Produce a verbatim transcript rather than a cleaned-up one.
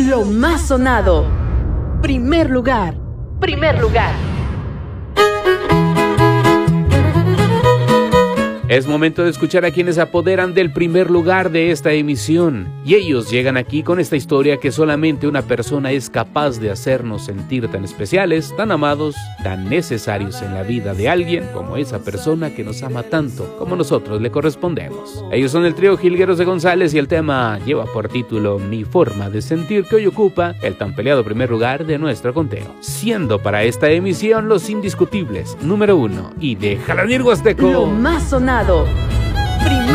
Lo más sonado. Primer lugar. Primer lugar. Es momento de escuchar a quienes se apoderan del primer lugar de esta emisión. Y ellos llegan aquí con esta historia que solamente una persona es capaz de hacernos sentir tan especiales, tan amados, tan necesarios en la vida de alguien como esa persona que nos ama tanto como nosotros le correspondemos. Ellos son el trío Jilgueros de González y el tema lleva por título Mi forma de sentir, que hoy ocupa el tan peleado primer lugar de nuestro conteo, siendo para esta emisión los indiscutibles número uno y de Jalanir Huasteco. Lo más sonado. Primer